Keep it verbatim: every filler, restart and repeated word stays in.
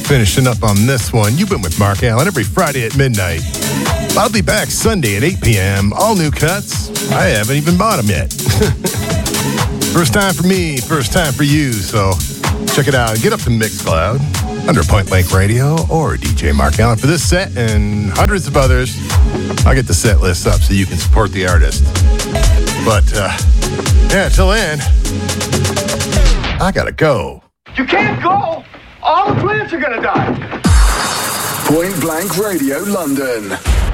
finishing up on this one. You've been with Mark Allen every Friday at midnight. I'll be back Sunday at eight p.m. All new cuts. I haven't even bought them yet. First time for me, first time for you. So check it out. Get up to Mixcloud under Point Blank Radio or D J Mark Allen for this set and hundreds of others. I'll get the set list up so you can support the artist. But, uh, yeah, till then, I gotta go. You can't go! All the plants are gonna die! Point Blank Radio London.